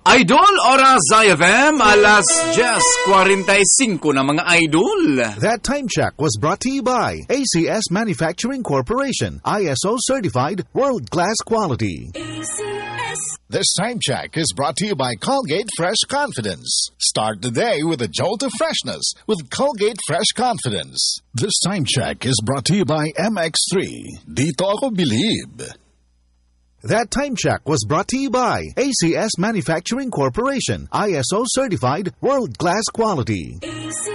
Idol Oras IFM, alas 10:45 na mga idol. That time check was brought to you by ACS Manufacturing Corporation, ISO certified, world-class quality. This time check is brought to you by Colgate Fresh Confidence. Start the day with a jolt of freshness with Colgate Fresh Confidence. This time check is brought to you by MX3. Dito ako bilib. That time check was brought to you by ACS Manufacturing Corporation, ISO certified, world-class quality.